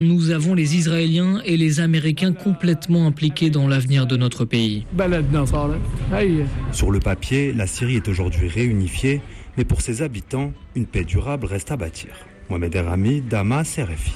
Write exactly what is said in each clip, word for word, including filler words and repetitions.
Nous avons les Israéliens et les Américains complètement impliqués dans l'avenir de notre pays. Sur le papier, la Syrie est aujourd'hui réunifiée, mais pour ses habitants, une paix durable reste à bâtir. Mohamed Errami, Damas, R F I.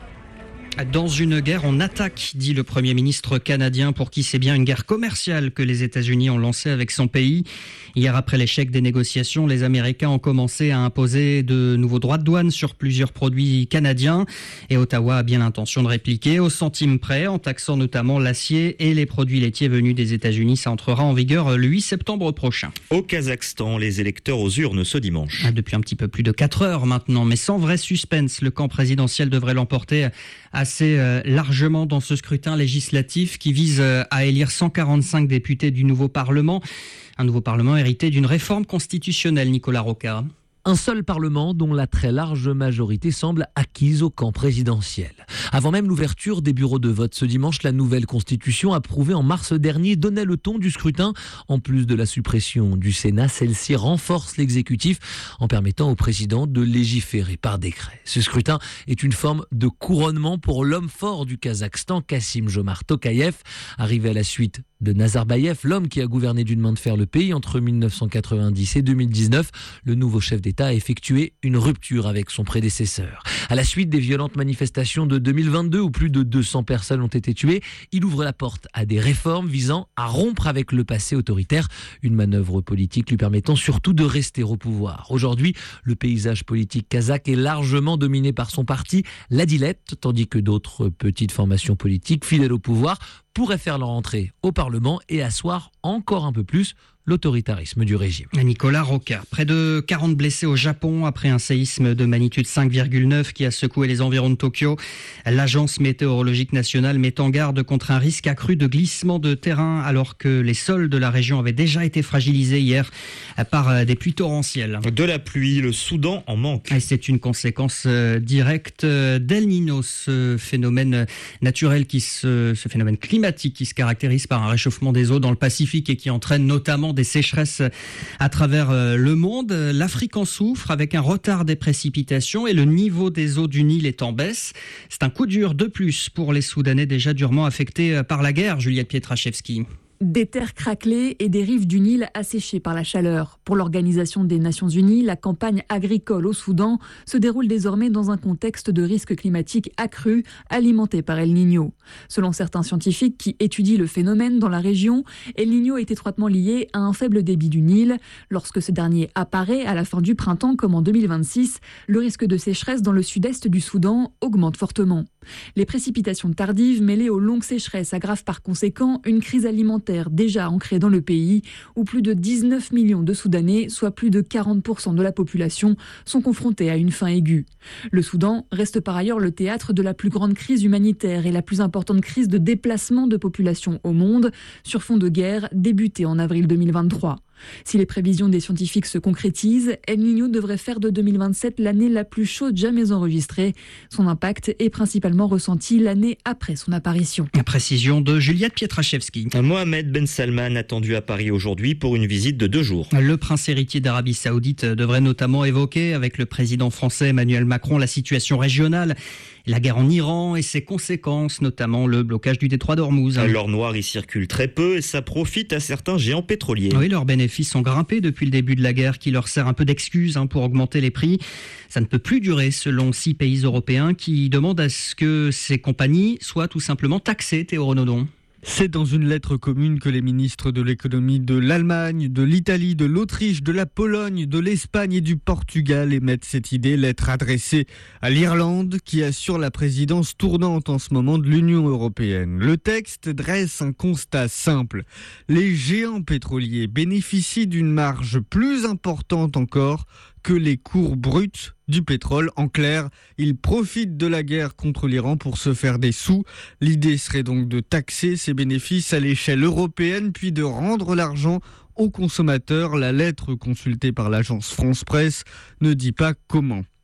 Dans une guerre, on attaque, dit le Premier ministre canadien, pour qui c'est bien une guerre commerciale que les États-Unis ont lancée avec son pays. Hier, après l'échec des négociations, les Américains ont commencé à imposer de nouveaux droits de douane sur plusieurs produits canadiens. Et Ottawa a bien l'intention de répliquer au centime près, en taxant notamment l'acier et les produits laitiers venus des États-Unis. Ça entrera en vigueur le huit septembre prochain. Au Kazakhstan, les électeurs aux urnes ce dimanche. Depuis un petit peu plus de quatre heures maintenant, mais sans vrai suspense, le camp présidentiel devrait l'emporter assez largement dans ce scrutin législatif qui vise à élire cent quarante-cinq députés du nouveau Parlement. Un nouveau Parlement hérité d'une réforme constitutionnelle, Nicolas Rocca. Un seul Parlement dont la très large majorité semble acquise au camp présidentiel. Avant même l'ouverture des bureaux de vote ce dimanche, la nouvelle constitution approuvée en mars dernier donnait le ton du scrutin. En plus de la suppression du Sénat, celle-ci renforce l'exécutif en permettant au président de légiférer par décret. Ce scrutin est une forme de couronnement pour l'homme fort du Kazakhstan, Kassym-Jomart Tokayev, arrivé à la suite de Nazarbayev, l'homme qui a gouverné d'une main de fer le pays entre mille neuf cent quatre-vingt-dix et deux mille dix-neuf. Le nouveau chef d'État a effectué une rupture avec son prédécesseur. À la suite des violentes manifestations de deux mille vingt-deux où plus de deux cents personnes ont été tuées, il ouvre la porte à des réformes visant à rompre avec le passé autoritaire. Une manœuvre politique lui permettant surtout de rester au pouvoir. Aujourd'hui, le paysage politique kazakh est largement dominé par son parti, l'Adilette, tandis que d'autres petites formations politiques fidèles au pouvoir pourraient faire leur entrée au Parlement et asseoir encore un peu plus l'autoritarisme du régime. Nicolas Rocca. Près de quarante blessés au Japon après un séisme de magnitude cinq virgule neuf qui a secoué les environs de Tokyo. L'agence météorologique nationale met en garde contre un risque accru de glissement de terrain alors que les sols de la région avaient déjà été fragilisés hier par des pluies torrentielles. De la pluie, le Soudan en manque. Et c'est une conséquence directe d'El Niño, ce phénomène naturel, qui se, ce phénomène climatique qui se caractérise par un réchauffement des eaux dans le Pacifique et qui entraîne notamment des sécheresses à travers le monde. L'Afrique en souffre avec un retard des précipitations et le niveau des eaux du Nil est en baisse. C'est un coup dur de plus pour les Soudanais déjà durement affectés par la guerre. Juliette Pietraszewski. Des terres craquelées et des rives du Nil asséchées par la chaleur. Pour l'Organisation des Nations Unies, la campagne agricole au Soudan se déroule désormais dans un contexte de risque climatique accru, alimenté par El Niño. Selon certains scientifiques qui étudient le phénomène dans la région, El Niño est étroitement lié à un faible débit du Nil. Lorsque ce dernier apparaît à la fin du printemps comme en deux mille vingt-six, le risque de sécheresse dans le sud-est du Soudan augmente fortement. Les précipitations tardives mêlées aux longues sécheresses aggravent par conséquent une crise alimentaire déjà ancrée dans le pays, où plus de dix-neuf millions de Soudanais, soit plus de quarante pour cent de la population, sont confrontés à une faim aiguë. Le Soudan reste par ailleurs le théâtre de la plus grande crise humanitaire et la plus importante crise de déplacement de population au monde, sur fond de guerre débutée en avril deux mille vingt-trois. Si les prévisions des scientifiques se concrétisent, El Niño devrait faire de deux mille vingt-sept l'année la plus chaude jamais enregistrée. Son impact est principalement ressenti l'année après son apparition. La précision de Juliette Pietraszewski. Mohamed Ben Salman attendu à Paris aujourd'hui pour une visite de deux jours. Le prince héritier d'Arabie Saoudite devrait notamment évoquer avec le président français Emmanuel Macron la situation régionale, la guerre en Iran et ses conséquences, notamment le blocage du détroit d'Ormuz. L'or noir y circule très peu et ça profite à certains géants pétroliers. Oui, leurs bénéfices ont grimpé depuis le début de la guerre qui leur sert un peu d'excuse hein, pour augmenter les prix. Ça ne peut plus durer selon six pays européens qui demandent à ce que ces compagnies soient tout simplement taxées, Théo Renaudon. C'est dans une lettre commune que les ministres de l'économie de l'Allemagne, de l'Italie, de l'Autriche, de la Pologne, de l'Espagne et du Portugal émettent cette idée. Lettre adressée à l'Irlande qui assure la présidence tournante en ce moment de l'Union européenne. Le texte dresse un constat simple. Les géants pétroliers bénéficient d'une marge plus importante encore que les cours bruts du pétrole. En clair, ils profitent de la guerre contre l'Iran pour se faire des sous. L'idée serait donc de taxer ces bénéfices à l'échelle européenne, puis de rendre l'argent aux consommateurs. La lettre consultée par l'agence France Presse ne dit pas comment.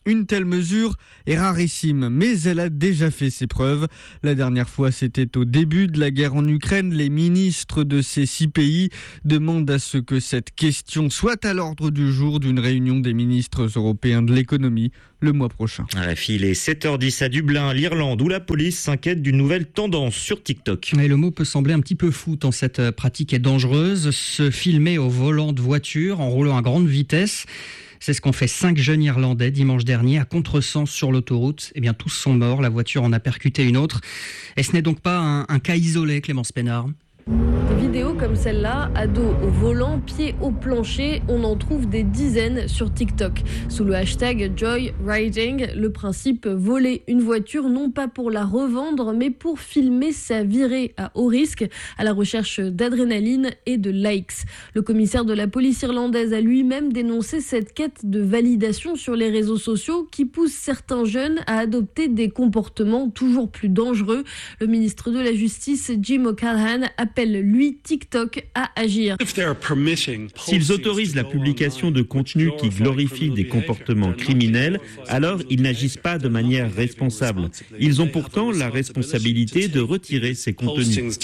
Une telle mesure est rarissime, mais elle a déjà fait ses preuves. La dernière fois, c'était au début de la guerre en Ukraine. Les ministres de ces six pays demandent à ce que cette question soit à l'ordre du jour d'une réunion des ministres européens de l'économie le mois prochain. R F I, il est sept heures dix à Dublin, l'Irlande, où la police s'inquiète d'une nouvelle tendance sur TikTok. Et le mot peut sembler un petit peu fou tant cette pratique est dangereuse. Se filmer au volant de voiture en roulant à grande vitesse. C'est ce qu'ont fait cinq jeunes Irlandais dimanche dernier à contresens sur l'autoroute. Eh bien, tous sont morts. La voiture en a percuté une autre. Et ce n'est donc pas un, un cas isolé, Clémence Pénard. Des vidéos comme celle-là, à dos au volant, pieds au plancher, on en trouve des dizaines sur TikTok. Sous le hashtag Joy Riding, le principe voler une voiture non pas pour la revendre, mais pour filmer sa virée à haut risque, à la recherche d'adrénaline et de likes. Le commissaire de la police irlandaise a lui-même dénoncé cette quête de validation sur les réseaux sociaux qui pousse certains jeunes à adopter des comportements toujours plus dangereux. Le ministre de la Justice, Jim O'Callaghan, appelle lui TikTok à agir. S'ils autorisent la publication de contenus qui glorifient des comportements criminels, alors ils n'agissent pas de manière responsable. Ils ont pourtant la responsabilité de retirer ces contenus.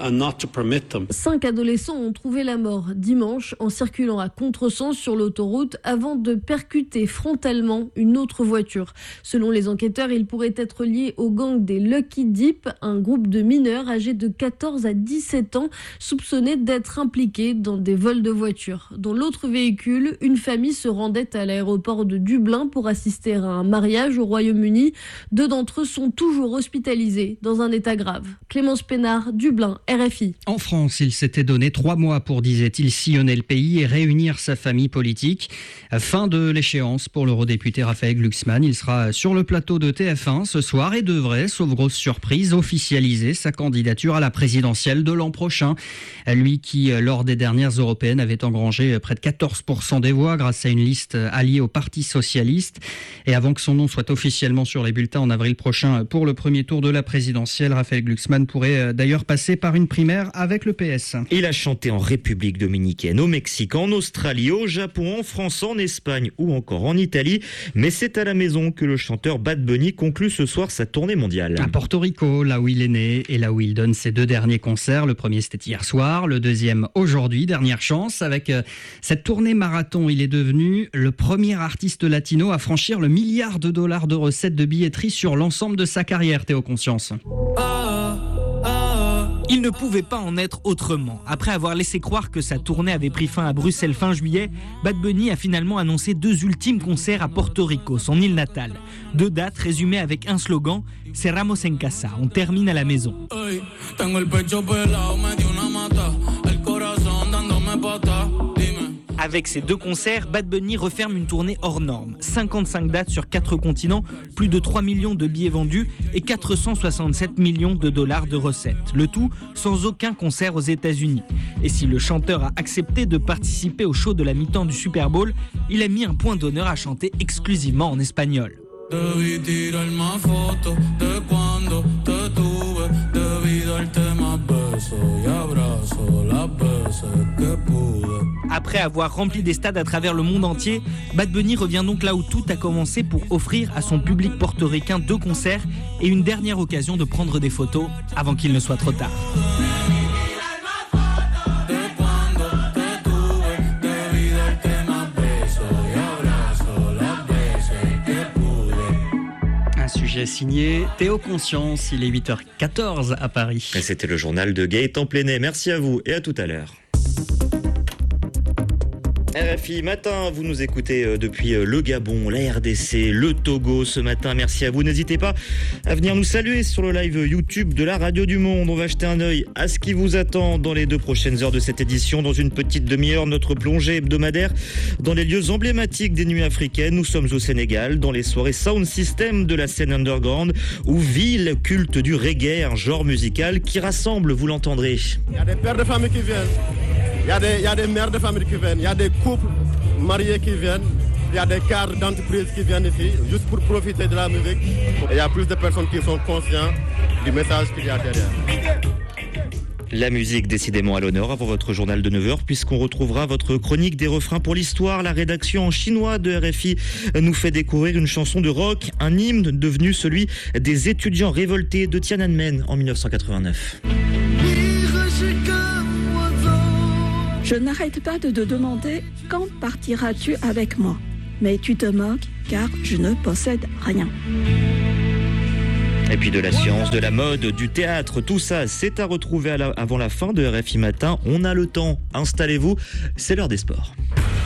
Cinq adolescents ont trouvé la mort dimanche en circulant à contresens sur l'autoroute avant de percuter frontalement une autre voiture. Selon les enquêteurs, ils pourraient être liés au gang des Lucky Dip, un groupe de mineurs âgés de quatorze à dix-sept ans soupçonnés d'être impliqués dans des vols de voitures. Dans l'autre véhicule, une famille se rendait à l'aéroport de Dublin pour assister à un mariage au Royaume-Uni. Deux d'entre eux sont toujours hospitalisés dans un état grave. Clémence Pénard, Dublin, R F I. En France, il s'était donné trois mois pour, disait-il, sillonner le pays et réunir sa famille politique. Fin de l'échéance pour l'eurodéputé Raphaël Glucksmann. Il sera sur le plateau de T F un ce soir et devrait, sauf grosse surprise, officialiser sa candidature à la présidentielle de l'an prochain. Lui qui, lors des dernières européennes, avait engrangé près de quatorze pour cent des voix grâce à une liste alliée au Parti socialiste. Et avant que son nom soit officiellement sur les bulletins en avril prochain pour le premier tour de la présidentielle, Raphaël Glucksmann pourrait d'ailleurs passer par une primaire avec le P S. Il a chanté en République dominicaine, au Mexique, en Australie, au Japon, en France, en Espagne ou encore en Italie. Mais c'est à la maison que le chanteur Bad Bunny conclut ce soir sa tournée mondiale. À Porto Rico, là où il est né et là où il donne ses deux derniers concerts. Le premier, c'était hier soir. Le deuxième, aujourd'hui. Dernière chance. Avec euh, cette tournée marathon, il est devenu le premier artiste latino à franchir le milliard de dollars de recettes de billetterie sur l'ensemble de sa carrière, Théo Conscience. Il ne pouvait pas en être autrement. Après avoir laissé croire que sa tournée avait pris fin à Bruxelles fin juillet, Bad Bunny a finalement annoncé deux ultimes concerts à Porto Rico, son île natale. Deux dates résumées avec un slogan, Cerramos en casa, on termine à la maison. Avec ces deux concerts, Bad Bunny referme une tournée hors norme. cinquante-cinq dates sur quatre continents, plus de trois millions de billets vendus et quatre cent soixante-sept millions de dollars de recettes. Le tout sans aucun concert aux États-Unis. Et si le chanteur a accepté de participer au show de la mi-temps du Super Bowl, il a mis un point d'honneur à chanter exclusivement en espagnol. Après avoir rempli des stades à travers le monde entier, Bad Bunny revient donc là où tout a commencé pour offrir à son public portoricain deux concerts et une dernière occasion de prendre des photos avant qu'il ne soit trop tard. Un sujet signé Théo Conscience, il est huit heures quatorze à Paris. Et c'était le journal de Gaëtan Plenet. Merci à vous et à tout à l'heure. R F I Matin, vous nous écoutez depuis le Gabon, la R D C, le Togo ce matin. Merci à vous. N'hésitez pas à venir nous saluer sur le live YouTube de la Radio du Monde. On va jeter un œil à ce qui vous attend dans les deux prochaines heures de cette édition. Dans une petite demi-heure, notre plongée hebdomadaire dans les lieux emblématiques des nuits africaines. Nous sommes au Sénégal, dans les soirées Sound System de la scène underground, ou ville culte du reggae, un genre musical qui rassemble, vous l'entendrez. Il y a des pères de famille qui viennent. Il y, a des, il y a des mères de famille qui viennent, il y a des couples mariés qui viennent, il y a des cadres d'entreprise qui viennent ici juste pour profiter de la musique. Et il y a plus de personnes qui sont conscientes du message qu'il y a derrière. La musique décidément à l'honneur avant votre journal de neuf heures puisqu'on retrouvera votre chronique des refrains pour l'histoire. La rédaction en chinois de R F I nous fait découvrir une chanson de rock, un hymne devenu celui des étudiants révoltés de Tiananmen en dix-neuf cent quatre-vingt-neuf. Je n'arrête pas de te demander quand partiras-tu avec moi. Mais tu te moques car je ne possède rien. Et puis de la science, de la mode, du théâtre, tout ça, c'est à retrouver à la, avant la fin de R F I Matin. On a le temps, installez-vous, c'est l'heure des sports.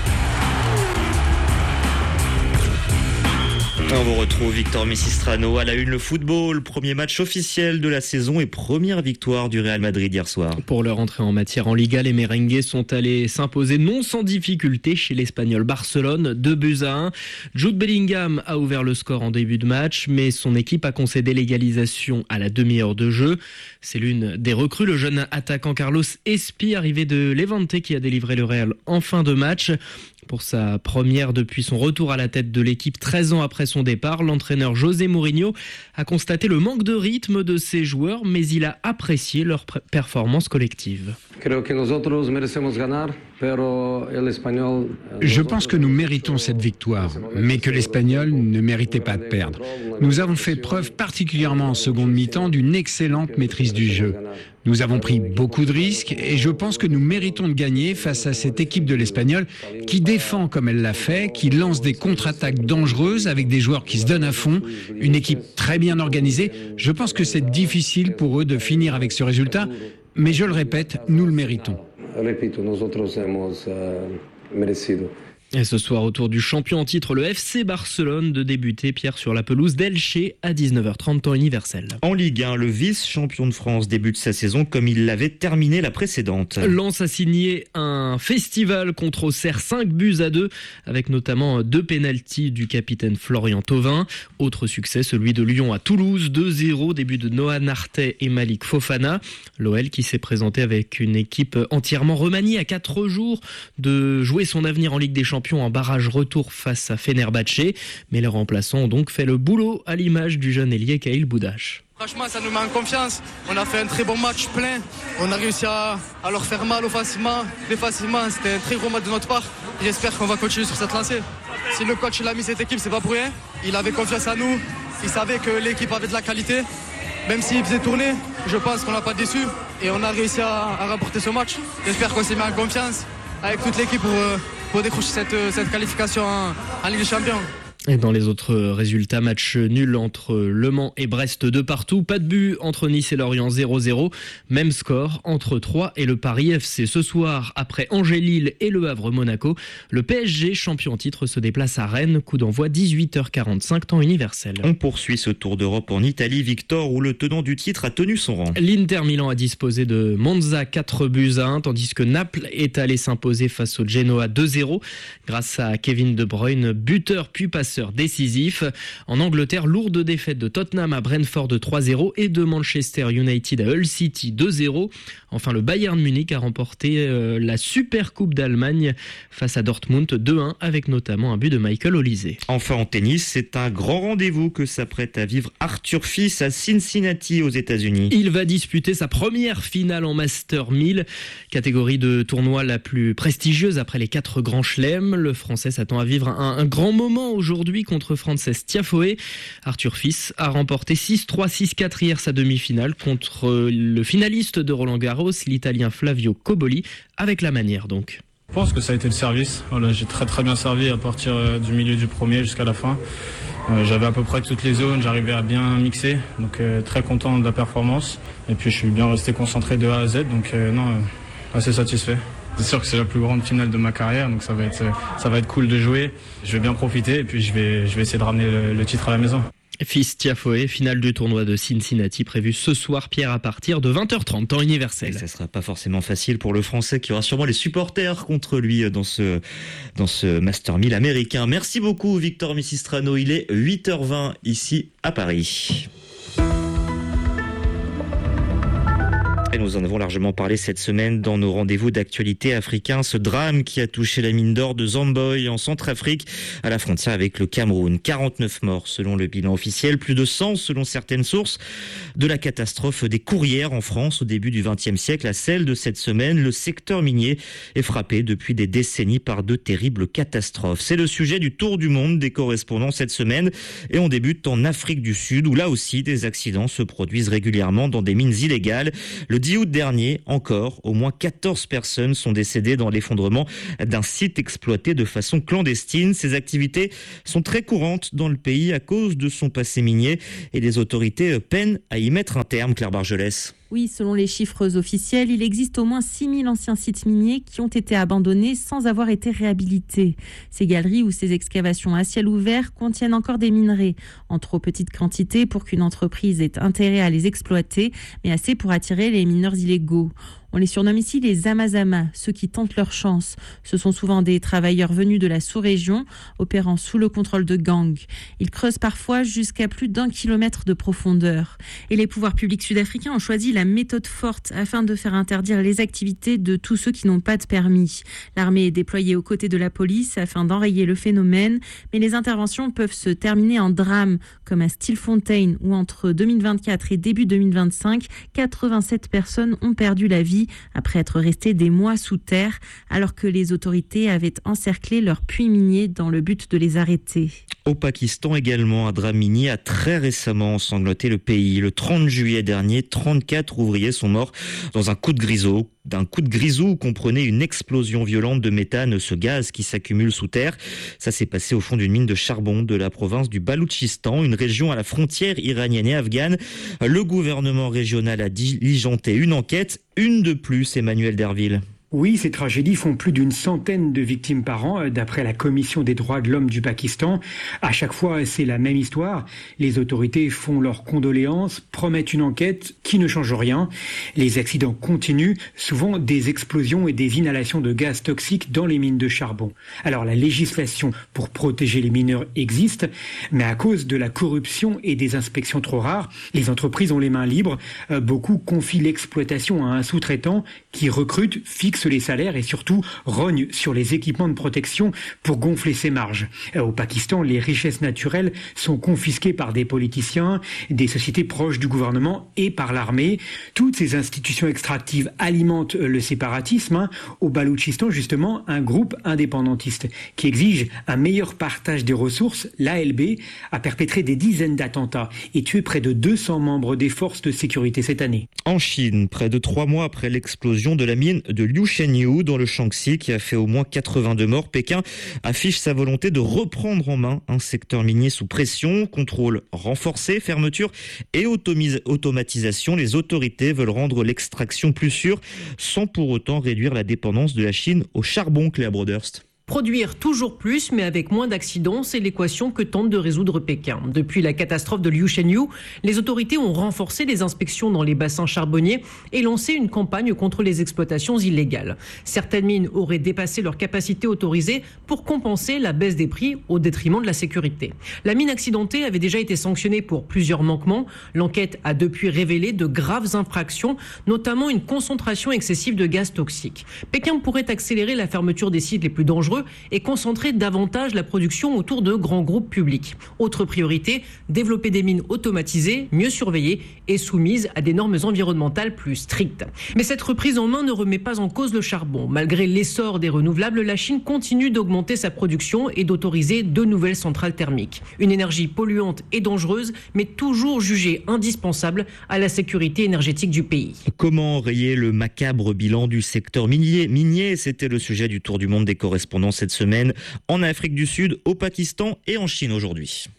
On vous retrouve Victor Messistrano à la une, le football, premier match officiel de la saison et première victoire du Real Madrid hier soir. Pour leur entrée en matière en Liga, les merengues sont allés s'imposer non sans difficulté chez l'Espagnol Barcelone, deux buts à un. Jude Bellingham a ouvert le score en début de match, mais son équipe a concédé l'égalisation à la demi-heure de jeu. C'est l'une des recrues, le jeune attaquant Carlos Espi, arrivé de Levante, qui a délivré le Real en fin de match. Pour sa première depuis son retour à la tête de l'équipe treize ans après son départ, l'entraîneur José Mourinho a constaté le manque de rythme de ses joueurs, mais il a apprécié leur performance collective. Je pense que nous méritons cette victoire, mais que l'Espagnol ne méritait pas de perdre. Nous avons fait preuve, particulièrement en seconde mi-temps, d'une excellente maîtrise du jeu. Nous avons pris beaucoup de risques et je pense que nous méritons de gagner face à cette équipe de l'Espagnol qui défend comme elle l'a fait, qui lance des contre-attaques dangereuses avec des joueurs qui se donnent à fond, une équipe très bien organisée. Je pense que c'est difficile pour eux de finir avec ce résultat, mais je le répète, nous le méritons. Et ce soir, autour du champion en titre, le F C Barcelone, de débuter, Pierre, sur la pelouse d'Elche à dix-neuf heures trente, temps universel. En Ligue un, le vice-champion de France débute sa saison comme il l'avait terminé la précédente. Lens a signé un festival contre Auxerre, cinq buts à deux, avec notamment deux pénaltys du capitaine Florian Thauvin. Autre succès, celui de Lyon à Toulouse, deux zéro, début de Noah Nartet et Malik Fofana. L'O L qui s'est présenté avec une équipe entièrement remaniée à quatre jours de jouer son avenir en Ligue des Champions en barrage retour face à Fenerbahçe, mais les remplaçants ont donc fait le boulot à l'image du jeune ailier Khalil Boudache. Franchement, ça nous met en confiance. On a fait un très bon match plein. On a réussi à, à leur faire mal offensivement, défensivement. C'était un très gros match de notre part. J'espère qu'on va continuer sur cette lancée. Si le coach il a mis cette équipe, c'est pas pour rien. Il avait confiance en nous. Il savait que l'équipe avait de la qualité. Même s'il faisait tourner, je pense qu'on n'a pas déçu. Et on a réussi à, à remporter ce match. J'espère qu'on s'est mis en confiance avec toute l'équipe pour... pour décrocher cette, cette qualification en, en Ligue des Champions. Et dans les autres résultats, match nul entre Le Mans et Brest de partout. Pas de but entre Nice et Lorient zéro zéro. Même score entre Troyes et le Paris F C. Ce soir, après Angers-Lille et Le Havre-Monaco, le P S G, champion en titre, se déplace à Rennes. Coup d'envoi dix-huit heures quarante-cinq, temps universel. On poursuit ce tour d'Europe en Italie, Victor, où le tenant du titre a tenu son rang. L'Inter Milan a disposé de Monza quatre buts à un, tandis que Naples est allé s'imposer face au Genoa deux zéro. Grâce à Kevin De Bruyne, buteur puis passeur décisif. En Angleterre, lourde défaite de Tottenham à Brentford de trois zéro et de Manchester United à Hull City deux zéro. Enfin, le Bayern Munich a remporté euh, la Super Coupe d'Allemagne face à Dortmund deux un, avec notamment un but de Michael Olise. Enfin, en tennis, c'est un grand rendez-vous que s'apprête à vivre Arthur Fils à Cincinnati aux États-Unis. Il va disputer sa première finale en Master mille, catégorie de tournoi la plus prestigieuse après les quatre grands chelems. Le Français s'attend à vivre un, un grand moment aujourd'hui contre Frances Tiafoe. Arthur Fils a remporté six trois, six quatre hier sa demi-finale contre le finaliste de Roland Garros, l'Italien Flavio Cobolli, avec la manière donc. Je pense que ça a été le service. Voilà, j'ai très très bien servi à partir du milieu du premier jusqu'à la fin. Euh, j'avais à peu près toutes les zones, j'arrivais à bien mixer, donc euh, très content de la performance. Et puis je suis bien resté concentré de A à Z, donc euh, non, euh, assez satisfait. C'est sûr que c'est la plus grande finale de ma carrière, donc ça va être, ça va être cool de jouer. Je vais bien profiter et puis je vais, je vais essayer de ramener le, le titre à la maison. Fils Tiafoe, finale du tournoi de Cincinnati prévue ce soir, Pierre, à partir de vingt heures trente, temps universel. Et ça sera pas forcément facile pour le Français qui aura sûrement les supporters contre lui dans ce, dans ce Master mille américain. Merci beaucoup Victor Messistrano, il est huit heures vingt ici à Paris. Et nous en avons largement parlé cette semaine dans nos rendez-vous d'actualité africains. Ce drame qui a touché la mine d'or de Zamboy en Centrafrique, à la frontière avec le Cameroun. quarante-neuf morts selon le bilan officiel, plus de cent selon certaines sources. De la catastrophe des courrières en France au début du vingtième siècle à celle de cette semaine, le secteur minier est frappé depuis des décennies par de terribles catastrophes. C'est le sujet du tour du monde des correspondants cette semaine. Et on débute en Afrique du Sud où là aussi des accidents se produisent régulièrement dans des mines illégales. Le dix août dernier, encore, au moins quatorze personnes sont décédées dans l'effondrement d'un site exploité de façon clandestine. Ces activités sont très courantes dans le pays à cause de son passé minier et les autorités peinent à y mettre un terme. Claire Bargelès. Oui, selon les chiffres officiels, il existe au moins six mille anciens sites miniers qui ont été abandonnés sans avoir été réhabilités. Ces galeries ou ces excavations à ciel ouvert contiennent encore des minerais, en trop petite quantité pour qu'une entreprise ait intérêt à les exploiter, mais assez pour attirer les mineurs illégaux. On les surnomme ici les Zamazama, ceux qui tentent leur chance. Ce sont souvent des travailleurs venus de la sous-région, opérant sous le contrôle de gangs. Ils creusent parfois jusqu'à plus d'un kilomètre de profondeur. Et les pouvoirs publics sud-africains ont choisi la méthode forte afin de faire interdire les activités de tous ceux qui n'ont pas de permis. L'armée est déployée aux côtés de la police afin d'enrayer le phénomène, mais les interventions peuvent se terminer en drame, comme à Stilfontein, où entre deux mille vingt-quatre et début deux mille vingt-cinq, quatre-vingt-sept personnes ont perdu la vie après être restés des mois sous terre, alors que les autorités avaient encerclé leurs puits miniers dans le but de les arrêter. Au Pakistan également, un drame minier a très récemment ensanglanté le pays. Le trente juillet dernier, trente-quatre ouvriers sont morts dans un coup de grisou. D'un coup de grisou comprenait une explosion violente de méthane, ce gaz qui s'accumule sous terre. Ça s'est passé au fond d'une mine de charbon de la province du Baloutchistan, une région à la frontière iranienne et afghane. Le gouvernement régional a diligenté une enquête, une de plus, Emmanuel Derville. Oui, ces tragédies font plus d'une centaine de victimes par an, d'après la Commission des droits de l'homme du Pakistan. À chaque fois, c'est la même histoire. Les autorités font leurs condoléances, promettent une enquête qui ne change rien. Les accidents continuent, souvent des explosions et des inhalations de gaz toxiques dans les mines de charbon. Alors la législation pour protéger les mineurs existe, mais à cause de la corruption et des inspections trop rares, les entreprises ont les mains libres. Beaucoup confient l'exploitation à un sous-traitant qui recrute, fixe les salaires et surtout rogne sur les équipements de protection pour gonfler ses marges. Au Pakistan, les richesses naturelles sont confisquées par des politiciens, des sociétés proches du gouvernement et par l'armée. Toutes ces institutions extractives alimentent le séparatisme. Au Baloutchistan, justement, un groupe indépendantiste qui exige un meilleur partage des ressources, l'A L B, a perpétré des dizaines d'attentats et tué près de deux cents membres des forces de sécurité cette année. En Chine, près de trois mois après l'explosion de la mine de Liushenyu dans le Shaanxi qui a fait au moins quatre-vingt-deux morts, Pékin affiche sa volonté de reprendre en main un secteur minier sous pression, contrôle renforcé, fermeture et automise, automatisation. Les autorités veulent rendre l'extraction plus sûre sans pour autant réduire la dépendance de la Chine au charbon. Claire Broderst. Produire toujours plus, mais avec moins d'accidents, c'est l'équation que tente de résoudre Pékin. Depuis la catastrophe de Liushenyu, les autorités ont renforcé les inspections dans les bassins charbonniers et lancé une campagne contre les exploitations illégales. Certaines mines auraient dépassé leur capacité autorisée pour compenser la baisse des prix au détriment de la sécurité. La mine accidentée avait déjà été sanctionnée pour plusieurs manquements. L'enquête a depuis révélé de graves infractions, notamment une concentration excessive de gaz toxiques. Pékin pourrait accélérer la fermeture des sites les plus dangereux et concentrer davantage la production autour de grands groupes publics. Autre priorité, développer des mines automatisées, mieux surveillées et soumises à des normes environnementales plus strictes. Mais cette reprise en main ne remet pas en cause le charbon. Malgré l'essor des renouvelables, la Chine continue d'augmenter sa production et d'autoriser de nouvelles centrales thermiques. Une énergie polluante et dangereuse, mais toujours jugée indispensable à la sécurité énergétique du pays. Comment enrayer le macabre bilan du secteur minier, minier C'était le sujet du Tour du monde des correspondants cette semaine en Afrique du Sud, au Pakistan et en Chine aujourd'hui.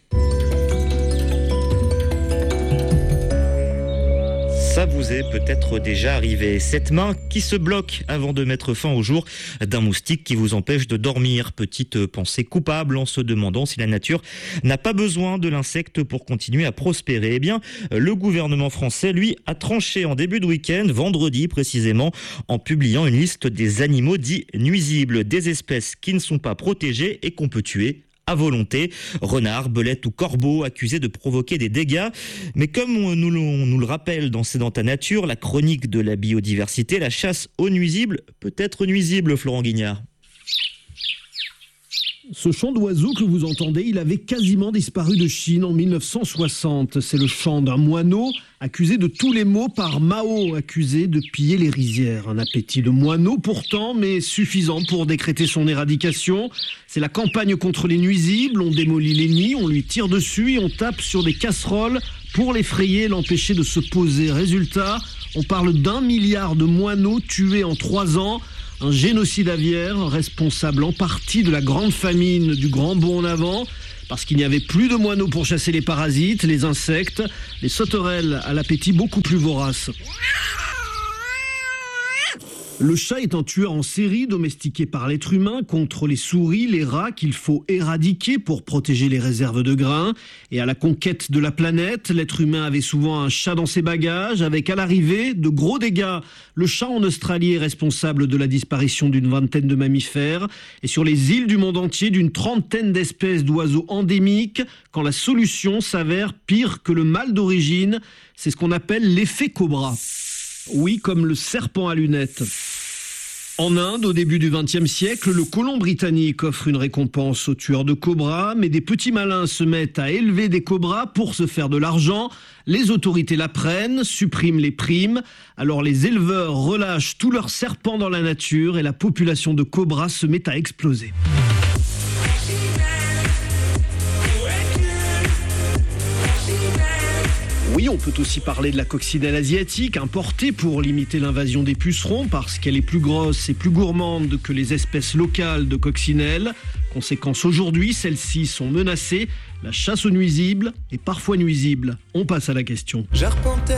Ça vous est peut-être déjà arrivé. Cette main qui se bloque avant de mettre fin au jour d'un moustique qui vous empêche de dormir. Petite pensée coupable en se demandant si la nature n'a pas besoin de l'insecte pour continuer à prospérer. Eh bien, le gouvernement français, lui, a tranché en début de week-end, vendredi précisément, en publiant une liste des animaux dits nuisibles, des espèces qui ne sont pas protégées et qu'on peut tuer à volonté. Renards, belettes ou corbeaux accusés de provoquer des dégâts. Mais comme on nous, on nous le rappelle dans C'est dans ta nature, la chronique de la biodiversité, la chasse aux nuisibles peut être nuisible, Florent Guignard. Ce chant d'oiseau que vous entendez, il avait quasiment disparu de Chine en mille neuf cent soixante. C'est le chant d'un moineau accusé de tous les maux par Mao, accusé de piller les rizières. Un appétit de moineau pourtant, mais suffisant pour décréter son éradication. C'est la campagne contre les nuisibles. On démolit les nids, on lui tire dessus et on tape sur des casseroles pour l'effrayer, l'empêcher de se poser. Résultat, on parle d'un milliard de moineaux tués en trois ans. Un génocide aviaire responsable en partie de la grande famine du Grand Bond en avant, parce qu'il n'y avait plus de moineaux pour chasser les parasites, les insectes, les sauterelles à l'appétit beaucoup plus vorace. Le chat est un tueur en série domestiqué par l'être humain contre les souris, les rats qu'il faut éradiquer pour protéger les réserves de grains. Et à la conquête de la planète, l'être humain avait souvent un chat dans ses bagages avec à l'arrivée de gros dégâts. Le chat en Australie est responsable de la disparition d'une vingtaine de mammifères et sur les îles du monde entier d'une trentaine d'espèces d'oiseaux endémiques quand la solution s'avère pire que le mal d'origine. C'est ce qu'on appelle l'effet cobra. Oui, comme le serpent à lunettes. En Inde, au début du vingtième siècle, le colon britannique offre une récompense aux tueurs de cobras, mais des petits malins se mettent à élever des cobras pour se faire de l'argent. Les autorités la prennent, suppriment les primes. Alors les éleveurs relâchent tous leurs serpents dans la nature et la population de cobras se met à exploser. Oui, on peut aussi parler de la coccinelle asiatique, importée pour limiter l'invasion des pucerons, parce qu'elle est plus grosse et plus gourmande que les espèces locales de coccinelle. Conséquence, aujourd'hui, celles-ci sont menacées. La chasse aux nuisibles est parfois nuisible. On passe à la question. J'arpentais